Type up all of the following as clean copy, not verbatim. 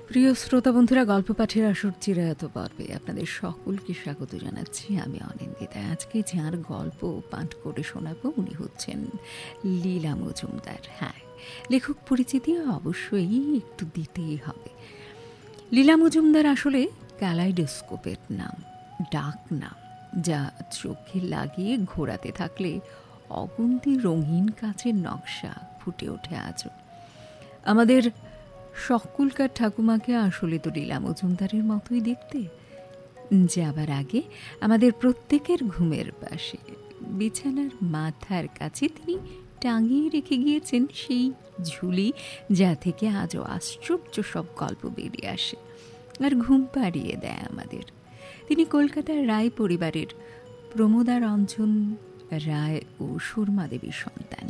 প্রিয় শ্রোতা বন্ধুরা, গল্প পাঠের আসর চিরায়ত পর্বে আপনাদের সকলকে স্বাগত জানাচ্ছি। আমি অনিন্দিতা। আজকে যার গল্প পাঠ করে শোনাবো উনি হচ্ছেন লীলা মজুমদার। হ্যাঁ, লেখক পরিচিতি অবশ্যই একটু দিতেই হবে। লীলা মজুমদার আসলে ক্যালাইডোস্কোপের নাম, ডাক নাম, যা চোখে লাগিয়ে ঘোরাতে থাকলে অগুন্তি রঙিন কাচের নকশা ফুটে ওঠে আজও। আমাদের সকলকার ঠাকুমাকে আসলে তো লীলা মজুমদারের মতোই দেখতে। যাবার আগে আমাদের প্রত্যেকের ঘুমের পাশে বিছানার মাথার কাছে তিনি টাঙিয়ে রেখে গিয়েছেন সেই ঝুলি, যা থেকে আজও আশ্চর্য সব গল্প বেরিয়ে আসে আর ঘুম পাড়িয়ে দেয় আমাদের। তিনি কলকাতার রায় পরিবারের প্রমোদারঞ্জন রায় ও সুরমা দেবীর সন্তান।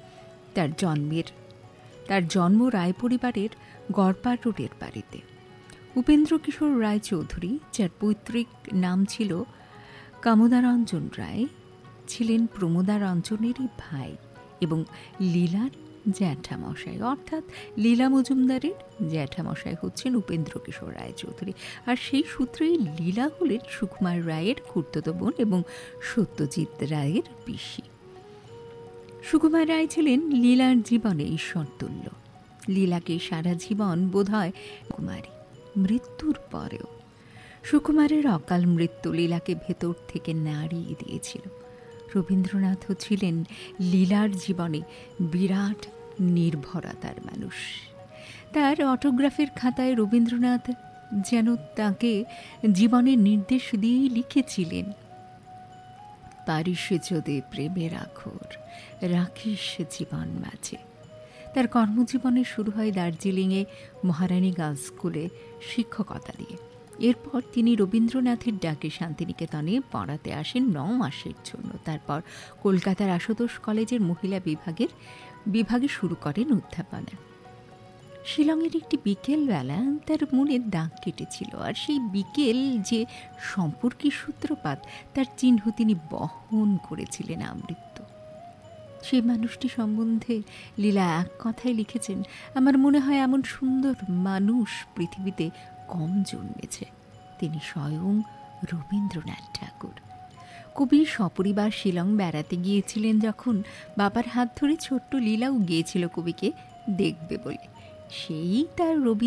তার জন্ম রায় পরিবারের গড়পাট রোডের বাড়িতে। উপেন্দ্র কিশোর রায় চৌধুরী, যার পৈতৃক নাম ছিল কামোদারঞ্জন রায়, ছিলেন প্রমোদারঞ্জনেরই ভাই এবং লীলার জ্যাঠামশাই, অর্থাৎ লীলা মজুমদারের জ্যাঠামশাই হচ্ছেন উপেন্দ্র কিশোর রায় চৌধুরী। আর সেই সূত্রেই লীলা হলেন সুকুমার রায়ের খুড়তুতো বোন এবং সত্যজিৎ রায়ের পিসি। সুকুমার রায় ছিলেন লীলার জীবনে ঈশ্বরতুল্য। লীলাকে সারা জীবন বোধহয় কুমারী, মৃত্যুর পরেও সুকুমারের অকাল মৃত্যু লীলাকে ভেতর থেকে নাড়িয়ে দিয়েছিল। রবীন্দ্রনাথও ছিলেন লীলার জীবনে বিরাট নির্ভরতার মানুষ। তার অটোগ্রাফের খাতায় রবীন্দ্রনাথ যেন তাকে জীবনের নির্দেশ দিয়েই লিখেছিলেন, পারিস যদি প্রেমের আখর রাখিস জীবন মাঝে। তার কর্মজীবনে শুরু হয় দার্জিলিংয়ে মহারানী গার্লস স্কুলে শিক্ষকতা দিয়ে। এরপর তিনি রবীন্দ্রনাথের ডাকে শান্তিনিকেতনে পড়াতে আসেন 9 মাসের জন্য। তারপর কলকাতার আশুতোষ কলেজের মহিলা বিভাগে শুরু করেন অধ্যাপনা। শিলংয়ের একটি বিকেলবেলা তার মনে দাগ কেটেছিল, আর সেই বিকেল যে সম্পর্কের সূত্রপাত তার চিহ্ন তিনি বহন করেছিলেন আমৃত্যু। সেই মানুষটি সম্বন্ধে লীলা এক কথায় লিখেছেন, আমার মনে হয় এমন সুন্দর মানুষ পৃথিবীতে কম জন্মেছে। তিনি স্বয়ং রবীন্দ্রনাথ ঠাকুর। কবি সপরিবার শিলং বেড়াতে গিয়েছিলেন যখন, বাবার হাত ধরে ছোট্ট লীলাও গিয়েছিল কবিকে দেখবে বলে। সেই তার